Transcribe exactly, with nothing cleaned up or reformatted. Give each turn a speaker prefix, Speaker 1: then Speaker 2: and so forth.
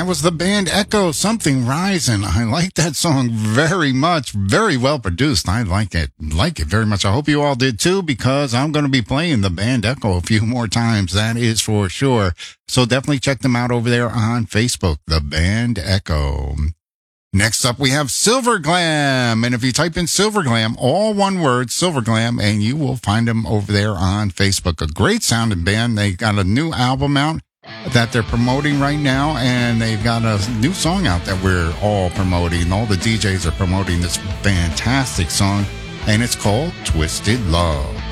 Speaker 1: That was the band Echo, Something Rising. I like that song very much. Very well produced. I like it. Like it very much. I hope you all did too, because I'm going to be playing the band Echo a few more times. That is for sure. So definitely check them out over there on Facebook, the band Echo. Next up, we have Silver Glam. And if you type in Silver Glam, all one word, Silver Glam, and you will find them over there on Facebook. A great sounding band. They got a new album out that they're promoting right now, and they've got a new song out that we're all promoting. All the D Js are promoting this fantastic song, and it's called Twisted Love.